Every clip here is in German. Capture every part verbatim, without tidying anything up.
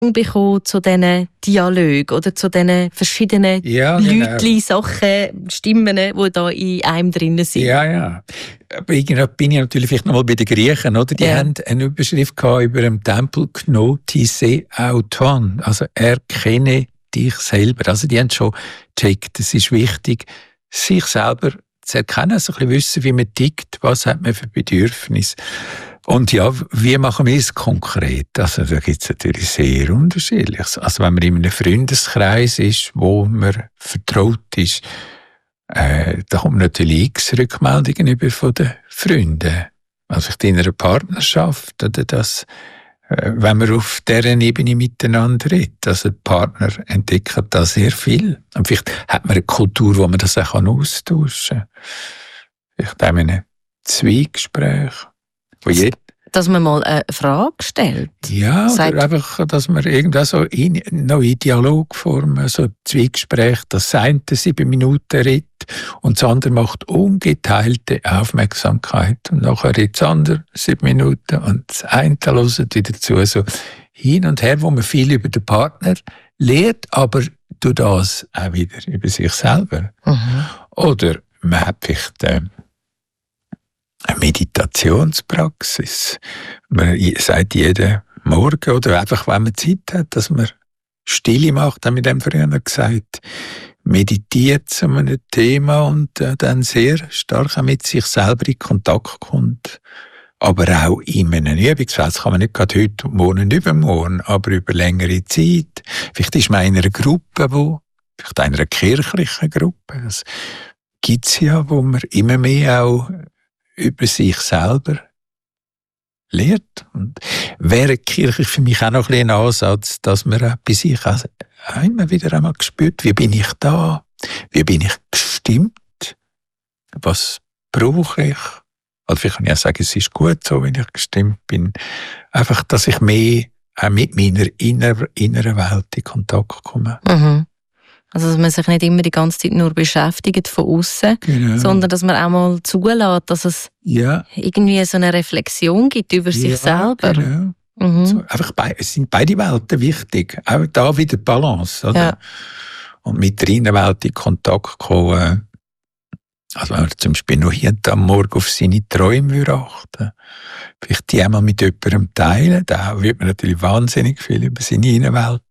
bekommen zu diesen Dialogen oder zu diesen verschiedenen ja, Leuten, genau. Sachen, Stimmen, die da in einem drin sind. Ja, ja. Aber irgendwie bin ich natürlich vielleicht noch mal bei den Griechen, oder? Die ja. haben eine Überschrift gehabt über dem Tempel «Gnotise auton», also «Erkenne dich selber». Also die haben schon gecheckt, es ist wichtig, sich selber zu erkennen, also ein bisschen wissen, wie man tickt, was hat man für Bedürfnisse. Und ja, wie machen wir es konkret? Also da gibt es natürlich sehr unterschiedliches. Also wenn man in einem Freundeskreis ist, wo man vertraut ist, äh, da kommt natürlich x Rückmeldungen über von den Freunden. Also in einer Partnerschaft oder das, äh, wenn man auf dieser Ebene miteinander redet. Also der Partner entdeckt da sehr viel. Und vielleicht hat man eine Kultur, wo man das auch austauschen kann. Vielleicht auch in einem Zweigespräch. Jeder, dass man mal eine Frage stellt. Ja, Sagt, oder einfach, dass man irgendwann so in, noch in Dialogform, so Zweigespräch, das eine sieben Minuten redet und das andere macht ungeteilte Aufmerksamkeit. Und nachher redet das andere sieben Minuten und das eine hört wieder zu. So hin und her, wo man viel über den Partner lernt, aber durch das auch wieder über sich selber. Mhm. Oder man hat vielleicht äh, eine Meditationspraxis. Man sagt jeden Morgen oder einfach, wenn man Zeit hat, dass man Stille macht, haben wir dem früher gesagt, meditiert zu einem Thema und äh, dann sehr stark auch mit sich selber in Kontakt kommt. Aber auch in einem Übungsfeld. Das kann man nicht gerade heute, morgen und übermorgen, aber über längere Zeit. Vielleicht ist man in einer Gruppe, wo, vielleicht in einer kirchlichen Gruppe, das gibt's ja, wo man immer mehr auch über sich selber lernt. Und wäre Kirche für mich auch noch ein, ein Ansatz, dass man auch bei sich auch immer wieder einmal spürt, wie bin ich da, wie bin ich gestimmt, was brauche ich. Also vielleicht kann ich auch sagen, es ist gut so, wenn ich gestimmt bin. Einfach, dass ich mehr auch mit meiner inneren, inneren Welt in Kontakt komme. Mhm. Also, dass man sich nicht immer die ganze Zeit nur beschäftigt von außen, genau. sondern dass man auch mal zulässt, dass es ja. irgendwie so eine Reflexion gibt über ja, sich selber. Genau. Mhm. So, einfach be- es sind beide Welten wichtig. Auch da wieder Balance. Oder? Ja. Und mit der Innenwelt in Kontakt kommen. Also wenn man zum Beispiel noch hier und am Morgen auf seine Träume achten, vielleicht die einmal mit jemandem teilen, da wird man natürlich wahnsinnig viel über seine Innenwelt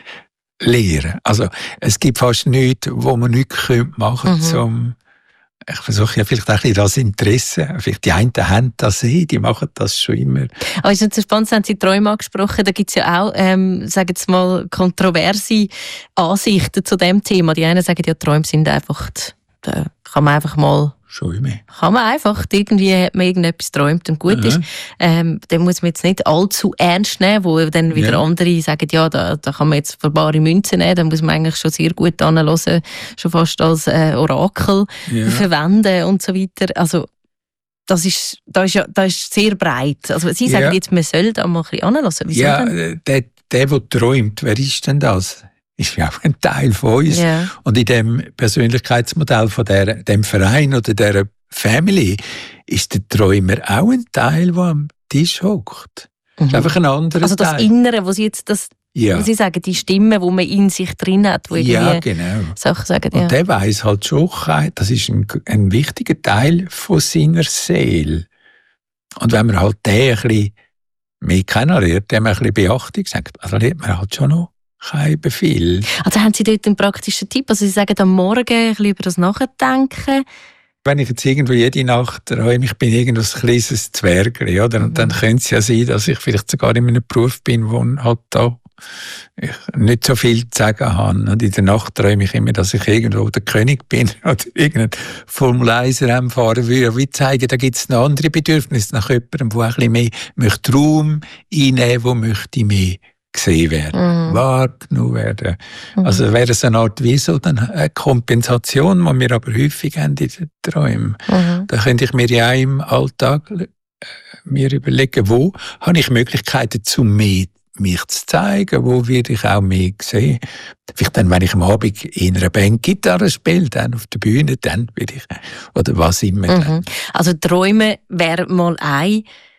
lernen. Also es gibt fast nichts, wo man nichts machen könnte, mhm. zum ich versuche ja vielleicht auch ein bisschen das Interesse, vielleicht die einen haben das eh, die machen das schon immer. Aber es ist jetzt spannend, Sie haben die Träume angesprochen, da gibt es ja auch, ähm, sagen wir mal, kontroverse Ansichten zu dem Thema. Die einen sagen, ja, Träume sind einfach, da kann man einfach mal kann man einfach, irgendwie hat man irgendetwas träumt und gut ja. ist. Ähm, dann muss man jetzt nicht allzu ernst nehmen, wo dann wieder ja. andere sagen, ja, da, da kann man jetzt für bare Münzen nehmen, da muss man eigentlich schon sehr gut anhören, schon fast als äh, Orakel ja. verwenden und so weiter. Also, das ist, das ist, ja, das ist sehr breit. Also, Sie sagen ja. jetzt, man soll da mal ein bisschen anhören. Wieso ja, denn? der, der, der träumt, wer ist denn das? Ist ja auch ein Teil von uns. Yeah. Und in dem Persönlichkeitsmodell von der, dem Verein oder der Family ist der Träumer auch ein Teil, der am Tisch hockt. Mhm. Ist einfach ein anderer Also das Teil. Innere, wo Sie jetzt das, ja. wo Sie sagen, die Stimme, die man in sich drin hat, wo ja, genau. Sachen sagen. Und ja. der weiss halt schon, das ist ein, ein wichtiger Teil von seiner Seele. Und wenn man halt den ein bisschen mehr kennenlernt, dem ein bisschen Beachtung sagt, also lernt man halt schon noch kein Befehl. Also haben Sie dort einen praktischen Tipp? Also Sie sagen am Morgen ein bisschen über das Nachdenken. Wenn ich jetzt irgendwo jede Nacht träume, ich bin irgendwo ein kleines Zwergli, oder? Und mhm. dann könnte es ja sein, dass ich vielleicht sogar in einem Beruf bin, wo halt da ich nicht so viel zu sagen habe. Und in der Nacht träume ich immer, dass ich irgendwo der König bin oder irgendein Formel eins Rennen fahren würde. Wie zeigen, da gibt es noch andere Bedürfnisse nach jemandem, der ein bisschen mehr möchte Raum einnehmen, wo möchte mehr gesehen werden, mhm. wahrgenommen werden. Mhm. Also wäre es eine Art wie so eine Kompensation, die wir aber häufig haben in den Träumen. Mhm. Da könnte ich mir ja auch im Alltag äh, mir überlegen, wo habe ich Möglichkeiten, zu mehr mich zu zeigen, wo werde ich auch mehr sehen. Vielleicht dann, wenn ich am Abend in einer Band Gitarre spiele, dann auf der Bühne, dann will ich, oder was immer. Mhm. Also Träume wäre mal ein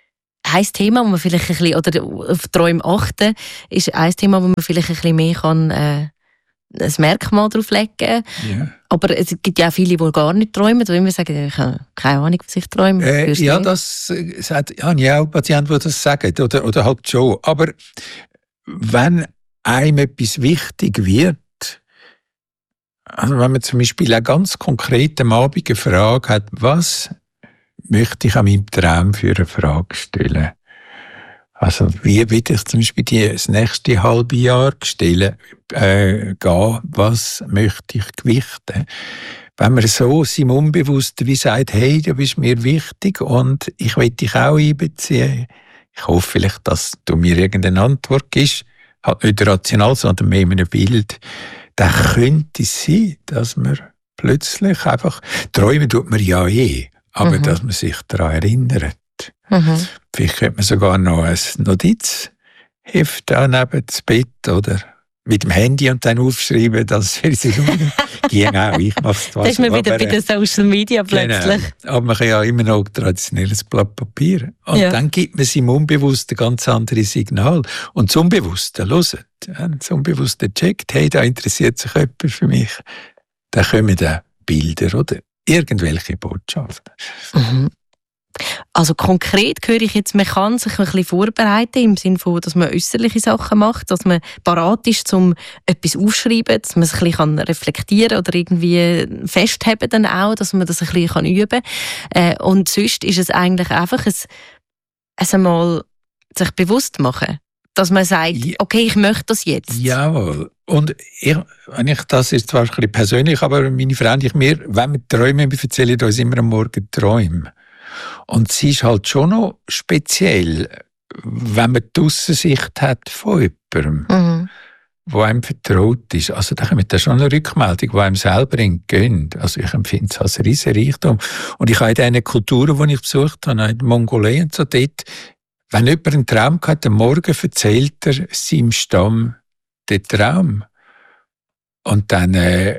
ein Thema, wo man vielleicht ein bisschen, oder auf Träume achten, ist ein Thema, wo man vielleicht ein bisschen mehr kann, äh, ein Merkmal drauf legen kann. Ja. Aber es gibt ja auch viele, die gar nicht träumen, die immer sagen, ich habe keine Ahnung, was ich träume. Äh, ja, das äh, sagt, ja, ja, auch Patienten, die das sagen, oder, oder halt schon. Aber wenn einem etwas wichtig wird, also wenn man zum Beispiel auch ganz konkret am Abend eine Frage hat, was möchte ich an meinem Traum für eine Frage stellen? Also wie will ich zum Beispiel die, das nächste halbe Jahr stellen, äh, gehen, was möchte ich gewichten? Wenn man so seinem Unbewussten wie sagt, hey, du bist mir wichtig und ich will dich auch einbeziehen, ich hoffe vielleicht, dass du mir irgendeine Antwort gibst, halt nicht rational, sondern mehr in einem Bild, dann könnte es sein, dass man plötzlich einfach, träumen tut man ja eh, aber mhm. dass man sich daran erinnert. Mhm. Vielleicht könnte man sogar noch ein Notizheft neben das Bett oder mit dem Handy und dann aufschreiben, dass wir sich ging auch, ich mache es. Da ist man wieder bei den Social Media plötzlich. Genau. Aber man kann ja immer noch traditionelles Blatt Papier. Und ja. dann gibt man seinem Unbewussten ganz andere Signal. Und das Unbewusste, hört, das Unbewusste checkt, hey, da interessiert sich jemand für mich. Dann kommen dann Bilder oder irgendwelche Botschaften. Mhm. Also konkret höre ich jetzt, man kann sich ein bisschen vorbereiten, im Sinne von, dass man äußerliche Sachen macht, dass man parat ist, um etwas aufzuschreiben, dass man es ein bisschen reflektieren kann oder irgendwie festheben dann auch, dass man das ein bisschen üben kann. Und sonst ist es eigentlich einfach ein, ein einmal sich bewusst machen, dass man sagt, okay, ich möchte das jetzt. Jawohl. Und ich, wenn ich, das ist zwar ein bisschen persönlich, aber meine Frau und ich, wir, wenn wir träumen, wir erzählen uns immer am Morgen Träume. Und sie ist halt schon noch speziell, wenn man die Aussensicht hat von jemandem, mhm. wo einem vertraut ist. Also da kommt da schon eine Rückmeldung, die einem selber entgönnt. Also ich empfinde es als riesen Reichtum. Und ich habe in diesen Kulturen, die ich besucht habe, in der Mongolei und so dort, wenn jemand einen Traum hat, am Morgen erzählt er seinem Stamm den Traum. Und dann äh,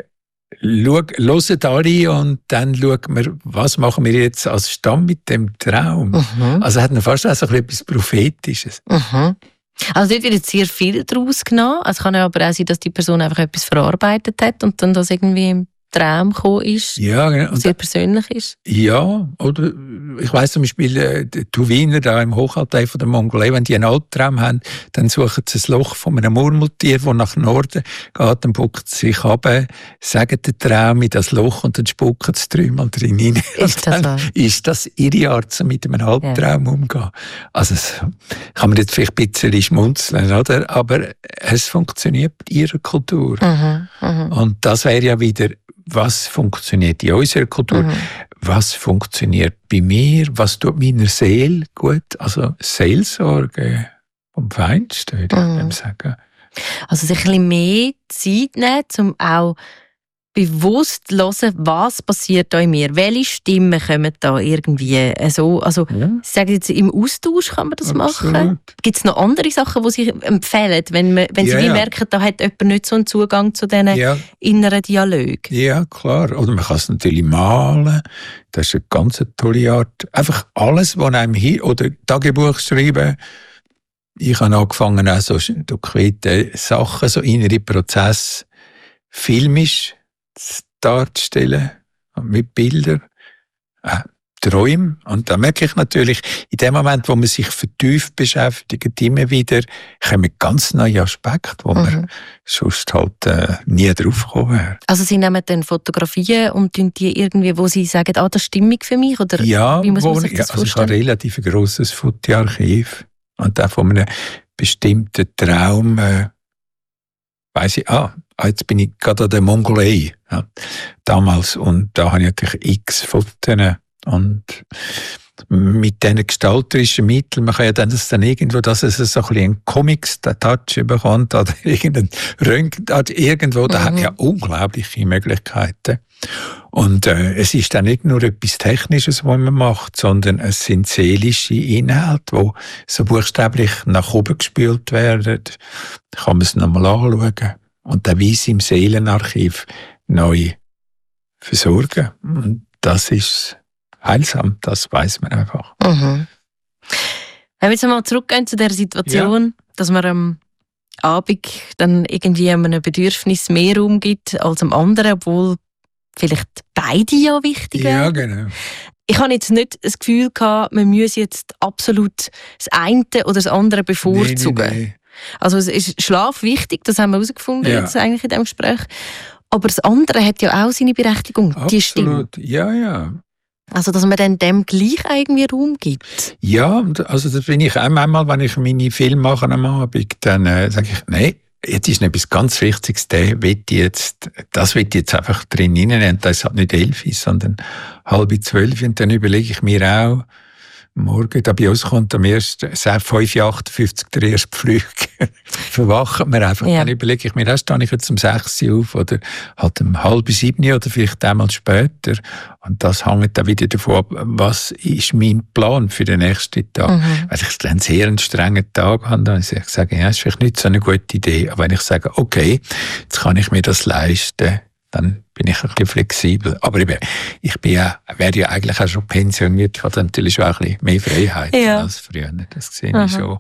hören alle und dann schauen wir, was machen wir jetzt als Stamm mit dem Traum. Mhm. Also hat man fast auch so etwas Prophetisches. Mhm. Also dort wird jetzt sehr viel daraus genommen. Es kann aber auch sein, dass die Person einfach etwas verarbeitet hat und dann das irgendwie im Traum gekommen ist, ja, genau. sehr persönlich ist. Ja, oder ich weiss zum Beispiel, äh, die Tuwiner da im Hochaltai von der Mongolei, wenn die einen Albtraum haben, dann suchen sie ein Loch von einem Murmeltier, das nach Norden geht, dann buckt sie sich runter, sagen den Traum in das Loch und dann spucken sie dreimal drin rein. Ist das so? Ist das ihre Art, so mit einem Albtraum ja. umzugehen? Also das kann man jetzt vielleicht ein bisschen schmunzeln, oder? Aber es funktioniert in ihrer Kultur. Mhm, mh. Und das wäre ja wieder, was funktioniert in unserer Kultur, mhm. was funktioniert bei mir, was tut meiner Seele gut, also Seelsorge vom Feinsten, würde mhm. ich sagen. Also sich ein bisschen mehr Zeit nehmen, um auch bewusst zu hören, was passiert da in mir, welche Stimmen kommen da irgendwie so, also ja. ich sage jetzt, im Austausch kann man das Absolut. machen. Gibt es noch andere Sachen, die sich empfehlen, wenn, man, wenn ja, Sie ja. merken, da hat jemand nicht so einen Zugang zu diesen ja. inneren Dialogen? Ja, klar. Oder man kann es natürlich malen, das ist eine ganz tolle Art. Einfach alles, was einem hier, oder Tagebuch schreiben. Ich habe angefangen, auch so konkrete Sachen, so innere Prozesse filmisch darzustellen, mit Bildern, äh, Träumen. Und da merke ich natürlich, in dem Moment, wo man sich vertieft beschäftigt, immer wieder kommen ganz neue Aspekte, wo mhm. man sonst halt äh, nie drauf gekommen wäre. Also Sie nehmen dann Fotografien und tun die irgendwie, wo Sie sagen, ah, das ist stimmig für mich? Oder ja, wie muss man sich ich, das also ich habe ein relativ grosses Fotoarchiv und auch von einem bestimmten Traum äh, weiss ich, ah, jetzt bin ich gerade an der Mongolei, ja, damals, und da habe ich natürlich x Fotos und mit diesen gestalterischen Mitteln, man kann ja dann das dann irgendwo, dass es so ein bisschen einen Comics-Touch bekommt oder irgendein Röntgen, irgendwo, mhm. da hat ja unglaubliche Möglichkeiten. Und äh, es ist dann nicht nur etwas Technisches, was man macht, sondern es sind seelische Inhalte, die so buchstäblich nach oben gespült werden. Da kann man es nochmal anschauen und dann weiss im Seelenarchiv neu versorgen. Und das ist heilsam, das weiss man einfach. Mhm. Wenn wir jetzt mal zurückgehen zu der Situation, ja. dass man am Abend dann irgendwie einem Bedürfnis mehr Raum gibt als am anderen, obwohl vielleicht beide ja wichtig wären. Ja, genau. Ich habe jetzt nicht das Gefühl gehabt, man müsse jetzt absolut das eine oder das andere bevorzugen. Nee, nee, nee. Also es ist Schlaf wichtig, das haben wir herausgefunden ja. jetzt eigentlich in diesem Gespräch. Aber das andere hat ja auch seine Berechtigung, absolut. Die Stimme. Ja, ja. Also, dass man dann dem gleich irgendwie Raum gibt. Ja, also das bin ich auch manchmal, wenn ich meine Filme mache am Abend, dann äh, sage ich, nein, jetzt ist etwas ganz Wichtiges, der will jetzt, das will ich jetzt einfach drin reinnehmen. Das ist halt nicht elf, sondern halb zwölf. Und dann überlege ich mir auch, morgen, da bei uns kommt am ersten, fünf Uhr achtundfünfzig der erste Flug. Verwachen wir einfach. Ja. Dann überlege ich mir, erst stehe ich jetzt um sechs Uhr auf oder halt um halb sieben oder vielleicht einmal später. Und das hängt dann wieder davon ab, was ist mein Plan für den nächsten Tag. Mhm. Wenn ich einen sehr strengen Tag habe, dann sage ich, ja, das ist vielleicht nicht so eine gute Idee. Aber wenn ich sage, okay, jetzt kann ich mir das leisten, dann bin ich ein bisschen flexibel. Aber ich, bin, ich bin ja, wäre ja eigentlich auch schon pensioniert, hat natürlich schon ein bisschen mehr Freiheit ja. als früher. Das sehe ich schon.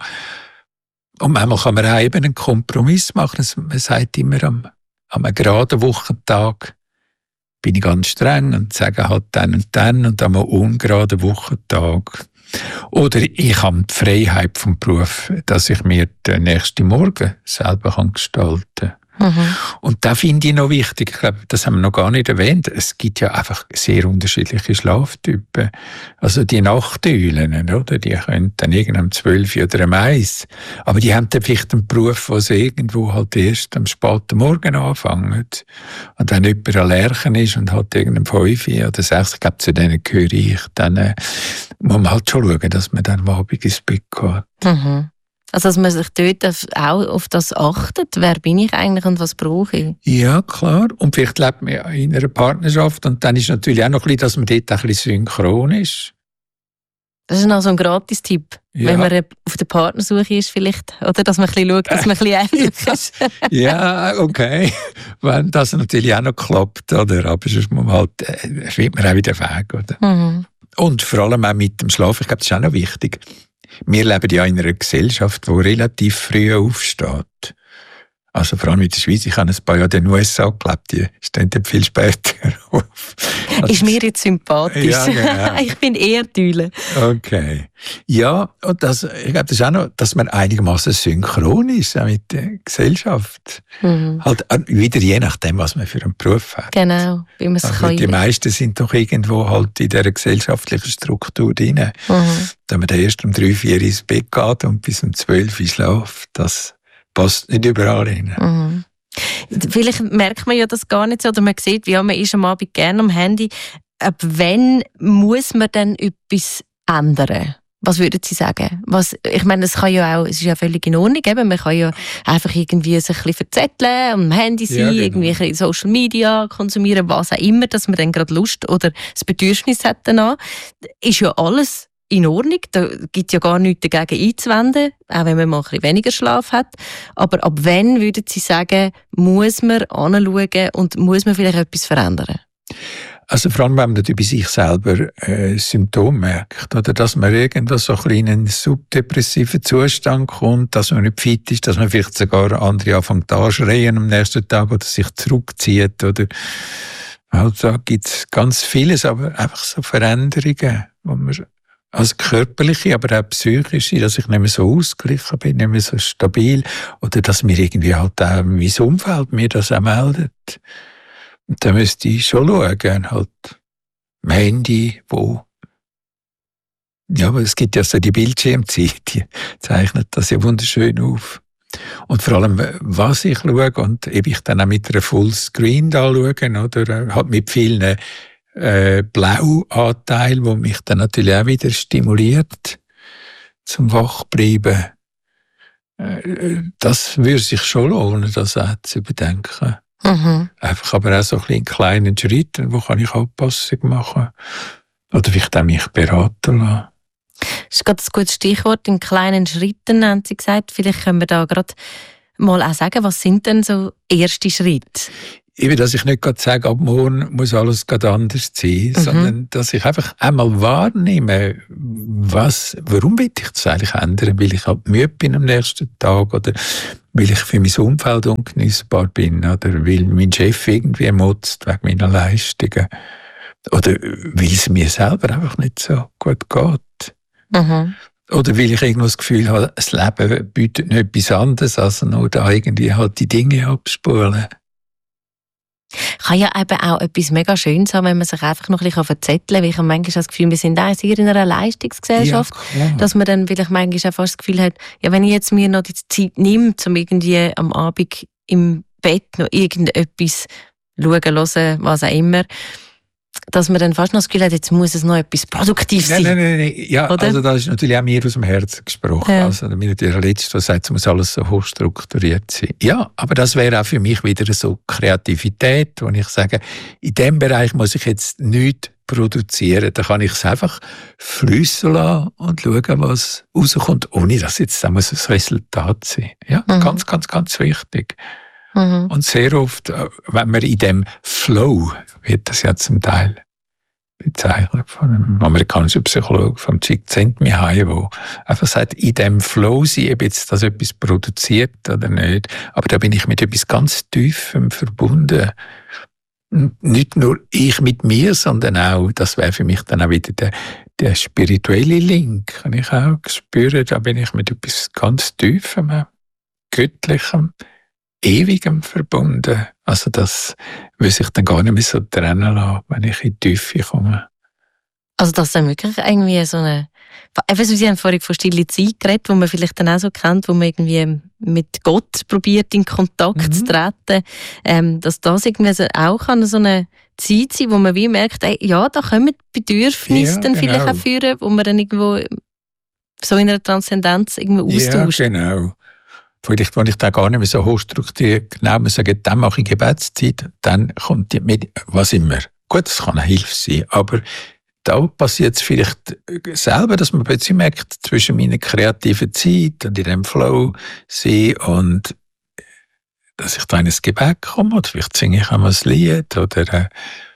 Und manchmal kann man auch eben einen Kompromiss machen. Man sagt immer, am, am geraden Wochentag bin ich ganz streng und sage halt dann und dann und am ungeraden Wochentag. Oder ich habe die Freiheit vom Beruf, dass ich mir den nächsten Morgen selber gestalten kann. Mhm. Und da finde ich noch wichtig, ich glaube, das haben wir noch gar nicht erwähnt, es gibt ja einfach sehr unterschiedliche Schlaftypen. Also die Nachteulen, oder? Die können dann irgendwann um zwölf oder um eins. Aber die haben dann vielleicht einen Beruf, wo sie irgendwo halt erst am späten Morgen anfangen. Und wenn jemand allergisch ist und halt irgendwann um fünf oder sechs, ich glaube, zu denen gehöre ich, dann äh, muss man halt schon schauen, dass man dann am Abend ins Bett geht. Mhm. Also, dass man sich dort auch auf das achtet, wer bin ich eigentlich und was brauche ich? Ja, klar. Und vielleicht lebt man ja in einer Partnerschaft und dann ist natürlich auch noch ein bisschen, dass man dort ein bisschen synchron ist. Das ist noch so ein Gratis-Tipp, ja. Wenn man auf der Partnersuche ist vielleicht, oder? Dass man ein bisschen schaut, dass man ein bisschen ähnlich ist. Ja, okay. Wenn das natürlich auch noch klappt, oder? Aber sonst muss man halt, äh, findet man auch wieder Weg, oder? Mhm. Und vor allem auch mit dem Schlaf, ich glaube, das ist auch noch wichtig. Wir leben ja in einer Gesellschaft, die relativ früh aufsteht. Also vor allem in der Schweiz. Ich habe ein paar Jahre in den U S A gelebt, die stehen dann viel später auf. Also ist mir jetzt sympathisch. Ja, genau. Ich bin eher Düle. Okay. Ja, und das, ich glaube, das ist auch noch, dass man einigermaßen synchron ist mit der Gesellschaft. Mhm. Halt wieder je nachdem, was man für einen Beruf hat. Genau, wie man es also kann. Die meisten sind doch irgendwo halt in dieser gesellschaftlichen Struktur drin. Mhm. Wenn man erst um drei, vier ins Bett geht und bis um zwölf Uhr schläft, das passt nicht überall hin. Mhm. Vielleicht merkt man ja das gar nicht so, oder man sieht, ja, man ist am Abend gerne am Handy. Ab wann muss man dann etwas ändern? Was würden Sie sagen? Was, ich meine, es kann ja auch, es ist ja völlig in Ordnung, eben. Man kann ja einfach irgendwie sich ein bisschen verzetteln, am Handy sein, ja, genau. Irgendwie ein bisschen Social Media konsumieren, was auch immer, dass man dann gerade Lust oder das Bedürfnis hat danach. Ist ja alles in Ordnung, da gibt es ja gar nichts dagegen einzuwenden, auch wenn man mal ein bisschen weniger Schlaf hat. Aber ab wann, würden Sie sagen, muss man anschauen und muss man vielleicht etwas verändern? Also vor allem, wenn man natürlich bei sich selber äh, Symptome merkt, oder dass man irgendwas so ein in einen subdepressiven Zustand kommt, dass man nicht fit ist, dass man vielleicht sogar andere anfängt anschreien am nächsten Tag oder sich zurückzieht, oder also da gibt es ganz vieles, aber einfach so Veränderungen, wo man also körperliche, aber auch psychische, dass ich nicht mehr so ausgeglichen bin, nicht mehr so stabil, oder dass mir irgendwie halt auch mein Umfeld mir das auch meldet. Und da müsste ich schon schauen, halt am Handy, wo, ja, aber es gibt ja so die Bildschirmzeit, die zeichnet das ja wunderschön auf. Und vor allem, was ich schaue, und eben ich dann auch mit einer Fullscreen da schauen, oder halt mit vielen äh, Blauanteil, wo mich dann natürlich auch wieder stimuliert, zum Wachbleiben. Äh, das würde sich schon lohnen, das auch zu überdenken. Mhm. Einfach aber auch so ein bisschen in kleinen Schritten, wo kann ich Anpassung machen. Oder vielleicht auch mich beraten lassen. Das ist gerade ein gutes Stichwort, in kleinen Schritten, haben Sie gesagt. Vielleicht können wir da gerade mal auch sagen, was sind denn so erste Schritte? eben, dass ich nicht gerade sage, ab morgen muss alles gerade anders sein, Mhm. sondern dass ich einfach einmal wahrnehme, was, warum will ich das eigentlich ändern? Weil ich halt müde bin am nächsten Tag oder weil ich für mein Umfeld ungenießbar bin oder weil mein Chef irgendwie motzt wegen meiner Leistungen oder weil es mir selber einfach nicht so gut geht. Mhm. Oder weil ich irgendwo das Gefühl habe, das Leben bietet nicht etwas anderes, als nur da irgendwie halt die Dinge abspulen. Kann ja eben auch etwas mega Schönes haben, wenn man sich einfach noch ein bisschen verzetteln kann. Weil ich habe manchmal das Gefühl, wir sind auch sehr in einer Leistungsgesellschaft, Ja, dass man dann vielleicht manchmal auch fast das Gefühl hat, ja, wenn ich jetzt mir noch die Zeit nehme, um irgendwie am Abend im Bett noch irgendetwas schauen, hören, was auch immer, dass man dann fast noch das Gefühl hat, jetzt muss es noch etwas Produktives Nein, sein. nein, nein, nein. Ja, Oder? also da ist natürlich auch mir aus dem Herzen gesprochen. Ja. Also mir der Letzte, der sagt, es muss alles so hoch strukturiert sein. Ja, aber das wäre auch für mich wieder so Kreativität, wo ich sage, in diesem Bereich muss ich jetzt nichts produzieren. Da kann ich es einfach fließen lassen und schauen, was rauskommt, ohne dass jetzt da muss ein Resultat sein. Ja, Mhm. ganz, ganz, ganz wichtig. Mhm. Und sehr oft, wenn man in dem Flow, wird das ja zum Teil bezeichnet von einem amerikanischen Psychologen, vom Csikszentmihalyi, der einfach sagt, in dem Flow sein, ob jetzt das etwas produziert oder nicht. Aber da bin ich mit etwas ganz Tiefem verbunden. Nicht nur ich mit mir, sondern auch, das wäre für mich dann auch wieder der, der spirituelle Link, kann ich auch spüren, da bin ich mit etwas ganz Tiefem, Göttlichem, Ewigem verbunden. Also das will sich dann gar nicht mehr so trennen lassen, wenn ich in die Tiefe komme. Also das ist dann wirklich irgendwie so eine... Eben, Sie haben vorhin von stille Zeit geredet, wo man vielleicht dann auch so kennt, wo man irgendwie mit Gott probiert, in Kontakt Mhm. zu treten. Ähm, dass das irgendwie so auch kann so eine Zeit sein, wo man wie merkt, ey, ja, da kommen Bedürfnisse Ja, dann vielleicht genau. auch führen, wo man dann irgendwo so in einer Transzendenz irgendwo austauscht. Ja, genau. Vielleicht, wenn ich da gar nicht mehr so hoch strukturiert, genau, man sagt, dann mache ich Gebetszeit, dann kommt die Medi- was immer. Gut, das kann eine Hilfe sein, aber da passiert es vielleicht selber, dass man plötzlich merkt, zwischen meiner kreativen Zeit und in dem Flow sein und dass ich da in ein Gebet komme, oder vielleicht singe ich einmal ein Lied, oder äh,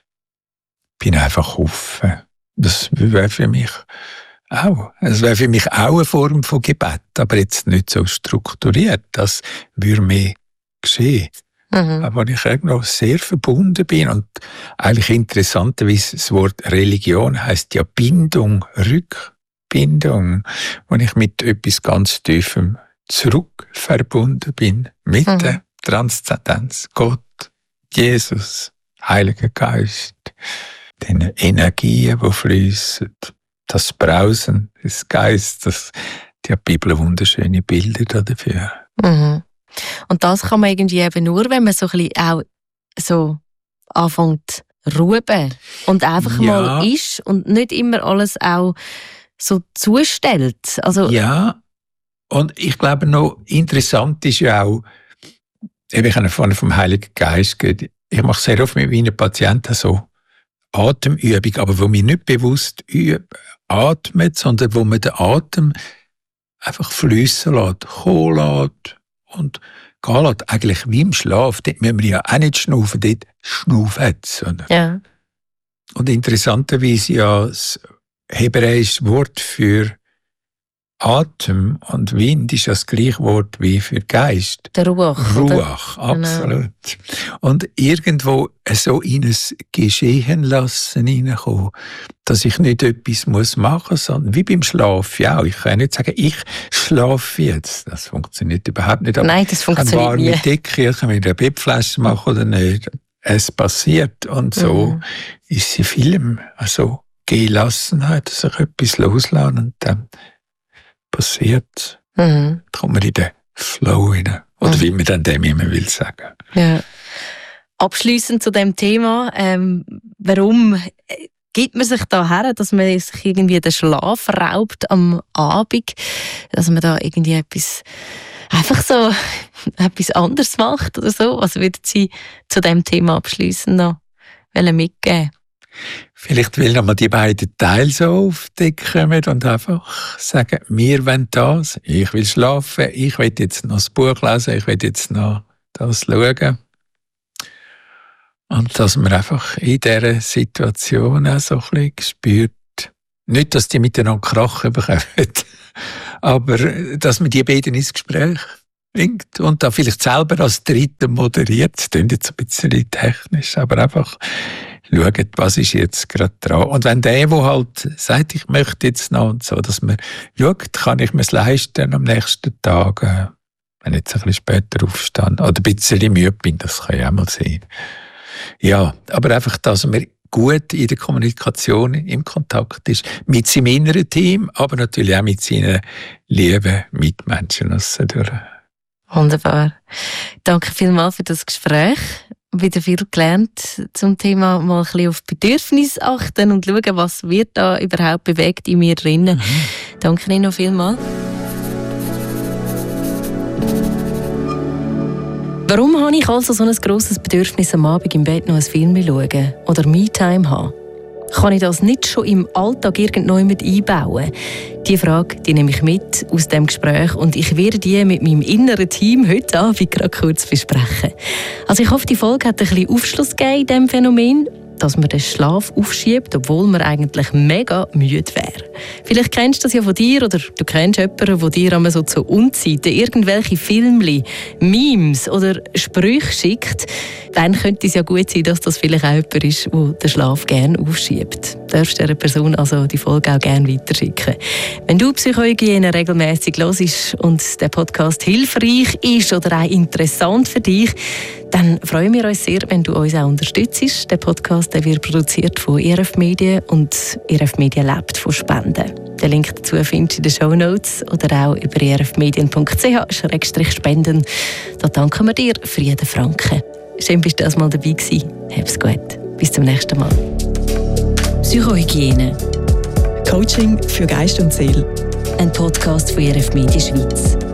bin einfach offen. Das wäre für mich auch. Es wäre für mich auch eine Form von Gebet, aber jetzt nicht so strukturiert. Das würde mehr geschehen. Mhm. Aber ich irgendwo sehr verbunden bin und eigentlich interessanterweise das Wort Religion heißt ja Bindung, Rückbindung, wo ich mit etwas ganz Tiefem zurück verbunden bin mit Mhm. der Transzendenz, Gott, Jesus, Heiliger Geist, den Energien, die fließen, das Brausen des Geistes. Die Bibel wunderschöne Bilder dafür. Mhm. Und das kann man irgendwie eben nur, wenn man so ein bisschen auch so anfängt ruhen und einfach Ja. mal ist und nicht immer alles auch so zustellt. Also, Ja, und ich glaube noch interessant ist ja auch, eben, ich habe vorhin vom Heiligen Geist geredet. Ich mache sehr oft mit meinen Patienten so Atemübung, aber wo wir nicht bewusst üben, atmen, sondern wo man den Atem einfach fließen lässt, kommen lässt und gehen lässt. Eigentlich wie im Schlaf. Dort müssen wir ja auch nicht schnaufen, dort schnaufen sie. ja. Und interessanterweise ja das hebräische Wort für Atem und Wind ist das gleiche Wort wie für Geist. Der Ruach. oder? Ruach, absolut. Und irgendwo so in ein Geschehen lassen hineinkommen, dass ich nicht etwas muss machen muss, sondern wie beim Schlafen. Ja, ich kann nicht sagen, ich schlafe jetzt. Das funktioniert überhaupt nicht. Aber Nein, das ich kann funktioniert warme nie. Decke, ich kann mit einer Bettflasche machen oder nicht. Es passiert. Und so Mhm. ist sie Film. Also Gelassenheit, sich etwas loslassen und dann passiert, Mhm. dann kommt man in den Flow rein. Oder Mhm. wie man dann dem immer will sagen. Ja. Abschliessend zu dem Thema, ähm, warum äh, gibt man sich da her, dass man sich irgendwie den Schlaf raubt am Abend, dass man da irgendwie etwas einfach so etwas anderes macht oder so? Was würden Sie zu dem Thema abschließend noch mitgeben? Vielleicht will nochmal die beiden Teile so aufdecken und einfach sagen, wir wollen das, ich will schlafen, ich will jetzt noch das Buch lesen, ich will jetzt noch das schauen. Und dass man einfach in dieser Situation auch so ein bisschen spürt, nicht, dass die miteinander Krachen bekommen, aber dass man die beiden ins Gespräch bringt und da vielleicht selber als Dritter moderiert. Das klingt jetzt ein bisschen technisch, aber einfach schaut, was ist jetzt gerade dran. Und wenn der, der halt sagt, ich möchte jetzt noch und so, dass man schaut, kann ich mir es leisten am nächsten Tag, äh, wenn ich jetzt ein bisschen später aufstehe oder ein bisschen müde bin, das kann ja auch mal sein. Ja, aber einfach, dass man gut in der Kommunikation im Kontakt ist, mit seinem inneren Team, aber natürlich auch mit seinen lieben Mitmenschen. Wunderbar. Danke vielmals für das Gespräch. Wieder viel gelernt zum Thema mal ein bisschen auf Bedürfnisse achten und schauen, was wird da überhaupt bewegt in mir drinnen. Mhm. Danke Ihnen noch vielmals. Warum habe ich also so ein grosses Bedürfnis, am Abend im Bett noch einen Film zu schauen oder Me-Time haben? Kann ich das nicht schon im Alltag irgendwann mit einbauen? Diese Frage die nehme ich mit aus dem Gespräch und ich werde die mit meinem inneren Team heute Abend gerade kurz besprechen. Also ich hoffe, die Folge hat ein bisschen Aufschluss gegeben in diesem Phänomen, dass man den Schlaf aufschiebt, obwohl man eigentlich mega müde wäre. Vielleicht kennst du das ja von dir oder du kennst jemanden, der dir einmal so zu Unzeiten irgendwelche Filmchen, Memes oder Sprüche schickt. Dann könnte es ja gut sein, dass das vielleicht auch jemand ist, der den Schlaf gerne aufschiebt. Du darfst dieser Person also die Folge auch gerne weiterschicken. Wenn du Psychohygiene regelmäßig hörst und der Podcast hilfreich ist oder auch interessant für dich, dann freuen wir uns sehr, wenn du uns auch unterstützt. Der Podcast der wird produziert von E R F Medien und E R F Medien lebt von Spenden. Den Link dazu findest du in den Shownotes oder auch über e r f medien punkt c h slash spenden. Da danken wir dir für jeden Franken. Schön, bist du das mal dabei gewesen. Hab's gut. Bis zum nächsten Mal. Psychohygiene. Coaching für Geist und Seele. Ein Podcast von E R F Medien Schweiz.